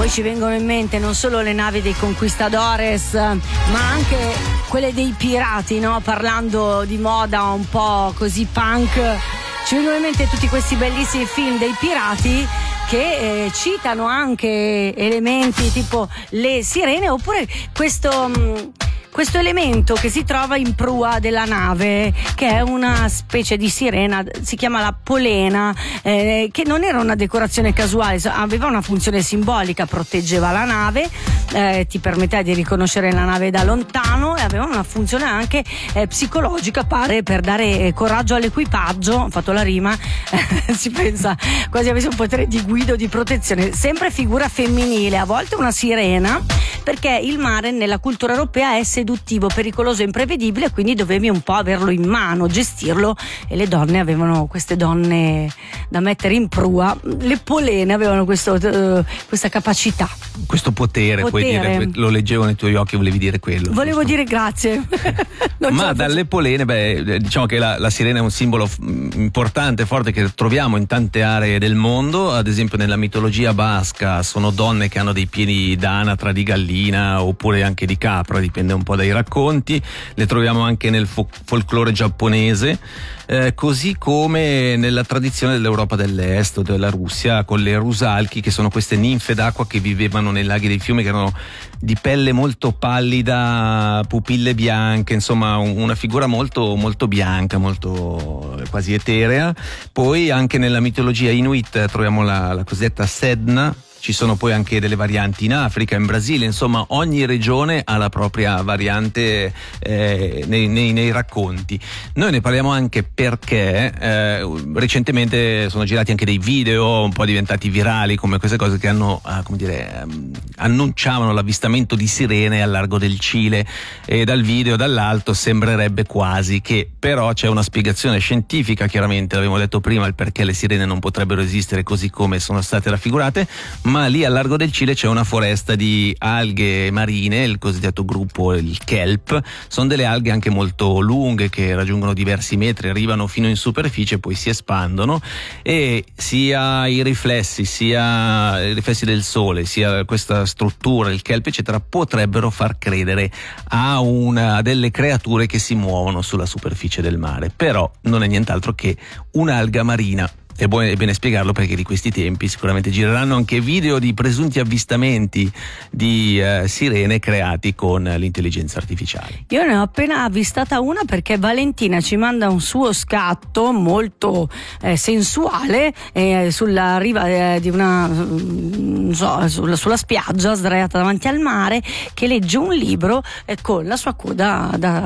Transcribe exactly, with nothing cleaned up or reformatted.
poi ci vengono in mente non solo le navi dei conquistadores, ma anche quelle dei pirati, no? Parlando di moda un po' così punk, ci vengono in mente tutti questi bellissimi film dei pirati che eh, citano anche elementi tipo le sirene, oppure questo mh, questo elemento che si trova in prua della nave, che è una specie di sirena, si chiama la polena, eh, che non era una decorazione casuale, aveva una funzione simbolica, proteggeva la nave, eh, ti permetteva di riconoscere la nave da lontano, e aveva una funzione anche eh, psicologica, pare, per dare coraggio all'equipaggio. Ho fatto la rima, si pensa quasi avesse un potere di guida o di protezione. Sempre figura femminile, a volte una sirena, perché il mare nella cultura europea è seduttivo, pericoloso e imprevedibile, quindi dovevi un po' averlo in mano, gestirlo, e le donne avevano, queste donne da mettere in prua, le polene avevano questo, uh, questa capacità, questo potere, potere. Puoi dire, lo leggevo nei tuoi occhi, volevi dire quello. Volevo giusto? dire grazie. Ma dalle polene, beh, diciamo che la, la sirena è un simbolo f- importante, forte, che troviamo in tante aree del mondo. Ad esempio nella mitologia basca sono donne che hanno dei piedi d'anatra, di gallina, oppure anche di capra, dipende un po' dai racconti. Le troviamo anche nel fo- folklore giapponese, eh, così come nella tradizione dell'Europa dell'Est o della Russia, con le rusalki, che sono queste ninfe d'acqua che vivevano nei laghi dei fiumi, che erano di pelle molto pallida, pupille bianche, insomma un, una figura molto molto bianca, molto quasi eterea. Poi anche nella mitologia inuit troviamo la, la cosiddetta Sedna. Ci sono poi anche delle varianti in Africa, in Brasile, insomma ogni regione ha la propria variante eh, nei, nei, nei racconti. Noi ne parliamo anche perché eh, recentemente sono girati anche dei video un po' diventati virali, come queste cose che hanno, ah, come dire, um, annunciavano l'avvistamento di sirene al largo del Cile, e dal video, dall'alto, sembrerebbe quasi che però c'è una spiegazione scientifica, chiaramente l'abbiamo detto prima, il perché le sirene non potrebbero esistere così come sono state raffigurate, ma lì al largo del Cile c'è una foresta di alghe marine, il cosiddetto gruppo, il kelp. Sono delle alghe anche molto lunghe, che raggiungono diversi metri, arrivano fino in superficie, poi si espandono, e sia i riflessi, sia i riflessi del sole, sia questa struttura, il kelp eccetera, potrebbero far credere a una delle creature che si muovono sulla superficie del mare. Però non è nient'altro che un'alga marina. È, buono, è bene spiegarlo, perché di questi tempi sicuramente gireranno anche video di presunti avvistamenti di eh, sirene creati con l'intelligenza artificiale. Io ne ho appena avvistata una, perché Valentina ci manda un suo scatto molto eh, sensuale eh, sulla riva eh, di una non so, sulla, sulla spiaggia, sdraiata davanti al mare, che legge un libro eh, con la sua coda da